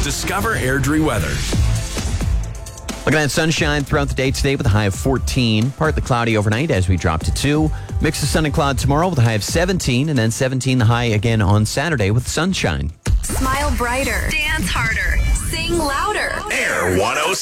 Discover Airdrie weather. Looking at sunshine throughout the day today with a high of 14. Partly cloudy overnight as we drop to 2. Mix of sun and cloud tomorrow with a high of 17. And then 17 the high again on Saturday with sunshine. Smile brighter. Dance harder. Sing louder. Air 106.